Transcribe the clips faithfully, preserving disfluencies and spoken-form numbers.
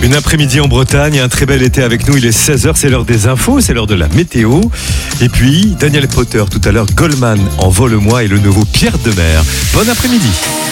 Une après-midi en Bretagne, un très bel été avec nous. Il est seize heures, c'est l'heure des infos, c'est l'heure de la météo. Et puis, Daniel Potter, tout à l'heure, Goldman en Vole-moi et le nouveau Pierre Demer. Bon après-midi.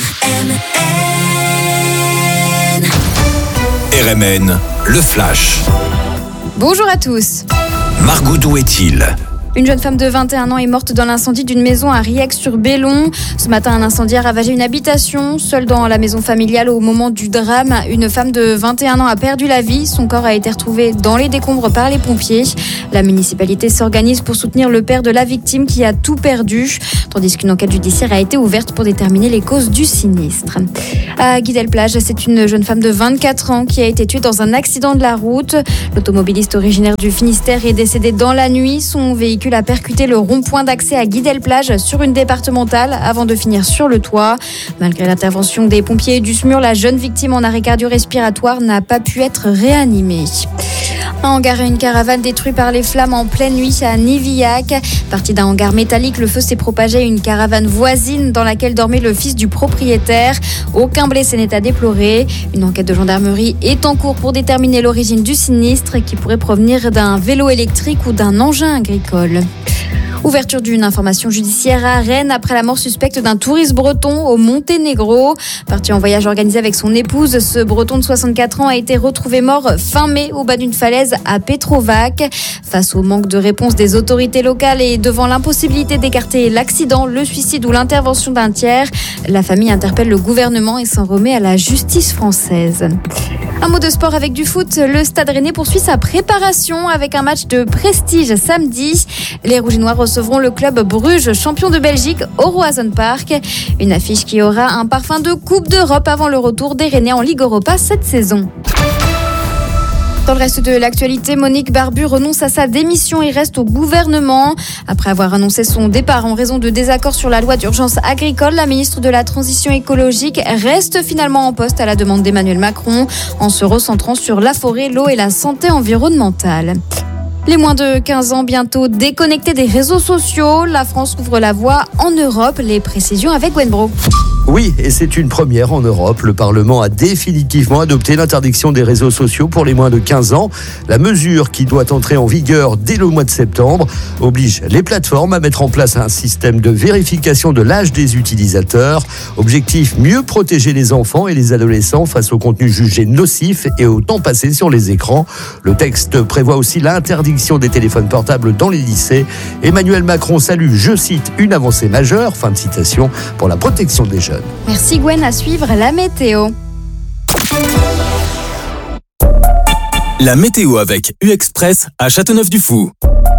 R M N, le flash. Bonjour à tous. Margot, d'où est-il ? Une jeune femme de vingt et un ans est morte dans l'incendie d'une maison à Riec-sur-Bellon. Ce matin, un incendie a ravagé une habitation. Seule dans la maison familiale au moment du drame, une femme de vingt et un ans a perdu la vie. Son corps a été retrouvé dans les décombres par les pompiers. La municipalité s'organise pour soutenir le père de la victime qui a tout perdu, tandis qu'une enquête judiciaire a été ouverte pour déterminer les causes du sinistre. À Guidel-Plage, c'est une jeune femme de vingt-quatre ans qui a été tuée dans un accident de la route. L'automobiliste originaire du Finistère est décédé dans la nuit. Son véhicule a percuté le rond-point d'accès à Guidel-Plage sur une départementale avant de finir sur le toit. Malgré l'intervention des pompiers et du SMUR, la jeune victime en arrêt cardio-respiratoire n'a pas pu être réanimée. Un hangar et une caravane détruits par les flammes en pleine nuit à Nivillac. Parti d'un hangar métallique, le feu s'est propagé à une caravane voisine dans laquelle dormait le fils du propriétaire. Aucun blessé n'est à déplorer. Une enquête de gendarmerie est en cours pour déterminer l'origine du sinistre qui pourrait provenir d'un vélo électrique ou d'un engin agricole. Ouverture d'une information judiciaire à Rennes après la mort suspecte d'un touriste breton au Monténégro. Parti en voyage organisé avec son épouse, ce breton de soixante-quatre ans a été retrouvé mort fin mai au bas d'une falaise à Petrovac. Face au manque de réponse des autorités locales et devant l'impossibilité d'écarter l'accident, le suicide ou l'intervention d'un tiers, la famille interpelle le gouvernement et s'en remet à la justice française. Un mot de sport avec du foot. Le Stade Rennais poursuit sa préparation avec un match de prestige samedi. Les Rouges et Noirs recevront le club Bruges, champion de Belgique, au Roazhon Park. Une affiche qui aura un parfum de Coupe d'Europe avant le retour des Rennais en Ligue Europa cette saison. Dans le reste de l'actualité, Monique Barbu renonce à sa démission et reste au gouvernement. Après avoir annoncé son départ en raison de désaccords sur la loi d'urgence agricole, la ministre de la Transition écologique reste finalement en poste à la demande d'Emmanuel Macron, en se recentrant sur la forêt, l'eau et la santé environnementale. Les moins de quinze ans bientôt déconnectés des réseaux sociaux. La France ouvre la voie en Europe. Les précisions avec Gwen Bro. Oui, et c'est une première en Europe. Le Parlement a définitivement adopté l'interdiction des réseaux sociaux pour les moins de quinze ans. La mesure, qui doit entrer en vigueur dès le mois de septembre, oblige les plateformes à mettre en place un système de vérification de l'âge des utilisateurs. Objectif, mieux protéger les enfants et les adolescents face aux contenus jugés nocifs et au temps passé sur les écrans. Le texte prévoit aussi l'interdiction des téléphones portables dans les lycées. Emmanuel Macron salue, je cite, une avancée majeure, fin de citation, pour la protection des jeunes. Merci Gwen, à suivre la météo. La météo avec U-Express à Châteauneuf-du-Fou.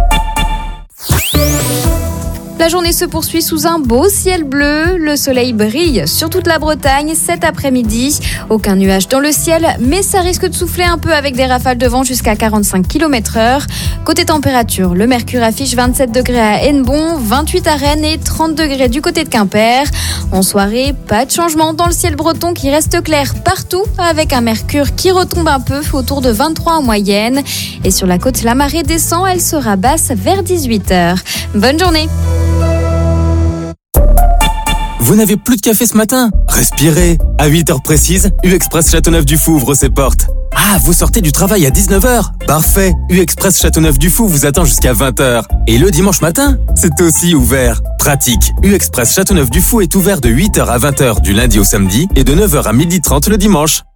La journée se poursuit sous un beau ciel bleu. Le soleil brille sur toute la Bretagne cet après-midi. Aucun nuage dans le ciel, mais ça risque de souffler un peu avec des rafales de vent jusqu'à quarante-cinq kilomètres heure. Côté température, le mercure affiche vingt-sept degrés à Hennebont, vingt-huit à Rennes et trente degrés du côté de Quimper. En soirée, pas de changement dans le ciel breton qui reste clair partout avec un mercure qui retombe un peu autour de vingt-trois en moyenne. Et sur la côte, la marée descend, elle sera basse vers dix-huit heures. Bonne journée. Vous n'avez plus de café ce matin ? Respirez. À huit heures précises, U-Express Châteauneuf-du-Fou ouvre ses portes. Ah, vous sortez du travail à dix-neuf heures ? Parfait. U-Express Châteauneuf-du-Fou vous attend jusqu'à vingt heures. Et le dimanche matin, c'est aussi ouvert. Pratique. U-Express Châteauneuf-du-Fou est ouvert de huit heures à vingt heures du lundi au samedi et de neuf heures à midi trente le dimanche.